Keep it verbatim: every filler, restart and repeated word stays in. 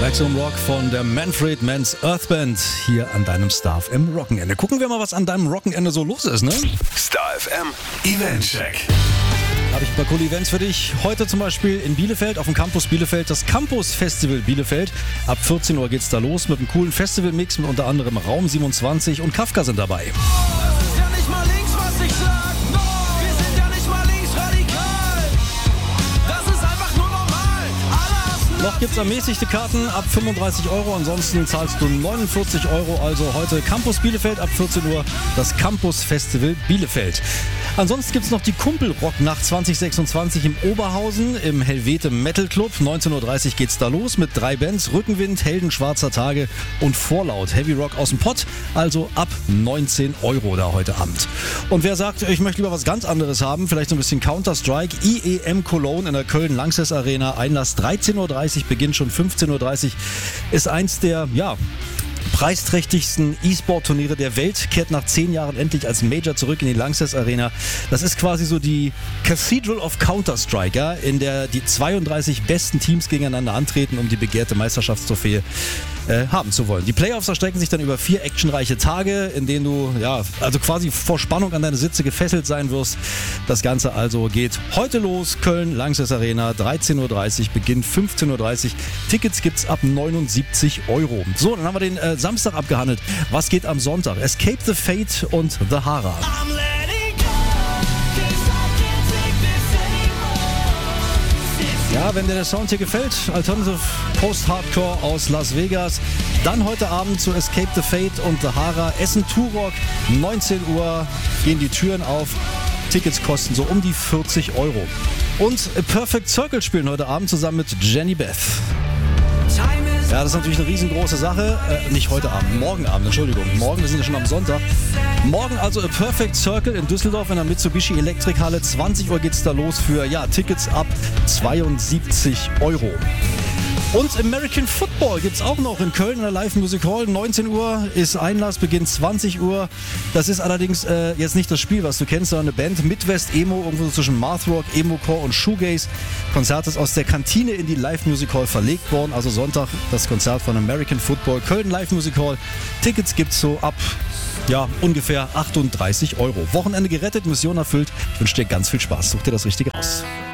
Maximum Rock von der Manfred Mann's Earth Band hier an deinem Star F M Rockenende. Gucken wir mal, was an deinem Rockenende so los ist, ne? Star F M Eventcheck. Habe ich ein paar coole Events für dich. Heute zum Beispiel in Bielefeld, auf dem Campus Bielefeld, das Campus Festival Bielefeld. Ab vierzehn Uhr geht's da los mit einem coolen Festivalmix mit unter anderem Raum siebenundzwanzig und Kafka sind dabei. Das ist ja nicht mal links, was ich sag. No, wir sind ja nicht mal linksradikal. Das ist einfach nur normal. Alle hassen Noch gibt's ermäßigte Karten ab fünfunddreißig Euro, ansonsten zahlst du neunundvierzig Euro. Also heute Campus Bielefeld ab vierzehn Uhr, das Campus Festival Bielefeld. Ansonsten gibt's noch die Kumpelrock-Nacht zwanzig sechsundzwanzig im Oberhausen im Helvete Metal Club. neunzehn Uhr dreißig geht's da los mit drei Bands: Rückenwind, Helden schwarzer Tage und Vorlaut. Heavy Rock aus dem Pott, also ab neunzehn Euro da heute Abend. Und wer sagt, ich möchte lieber was ganz anderes haben, vielleicht so ein bisschen Counter-Strike, I E M Cologne in der Köln-Lanxess Arena, Einlass dreizehn Uhr dreißig, Beginn schon fünfzehn Uhr dreißig, ist eins der, ja, preisträchtigsten E-Sport-Turniere der Welt, kehrt nach zehn Jahren endlich als Major zurück in die Lanxess Arena. Das ist quasi so die Cathedral of Counter-Strike, ja, in der die zweiunddreißig besten Teams gegeneinander antreten, um die begehrte Meisterschaftstrophäe äh, haben zu wollen. Die Playoffs erstrecken sich dann über vier actionreiche Tage, in denen du, ja, also quasi vor Spannung an deine Sitze gefesselt sein wirst. Das Ganze also geht heute los, Köln, Lanxess Arena, dreizehn Uhr dreißig, Beginn fünfzehn Uhr dreißig. Tickets gibt's ab neunundsiebzig Euro. So, dann haben wir den äh, Samstag abgehandelt. Was geht am Sonntag? Escape the Fate und The Hara. I'm letting go, 'cause I can't take this anymore. Ja, wenn dir der Sound hier gefällt, Alternative Post-Hardcore aus Las Vegas, dann heute Abend zu Escape the Fate und The Hara. Essen Turok, neunzehn Uhr gehen die Türen auf. Tickets kosten so um die vierzig Euro. Und A Perfect Circle spielen heute Abend zusammen mit Jenny Beth. Ja, das ist natürlich eine riesengroße Sache. Äh, nicht heute Abend, morgen Abend, Entschuldigung. Morgen, wir sind ja schon am Sonntag. Morgen also A Perfect Circle in Düsseldorf in der Mitsubishi Elektrikhalle. zwanzig Uhr geht's da los für, ja, Tickets ab zweiundsiebzig Euro. Und American Football gibt's auch noch in Köln in der Live Music Hall. neunzehn Uhr ist Einlass, Beginn zwanzig Uhr. Das ist allerdings äh, jetzt nicht das Spiel, was du kennst, sondern eine Band Midwest Emo, irgendwo so zwischen Mathrock, Emo-Core und Shoegaze. Konzert ist aus der Kantine in die Live Music Hall verlegt worden. Also Sonntag das Konzert von American Football, Köln Live Music Hall. Tickets gibt's so ab, ja, ungefähr achtunddreißig Euro. Wochenende gerettet, Mission erfüllt. Ich wünsche dir ganz viel Spaß. Such dir das Richtige aus.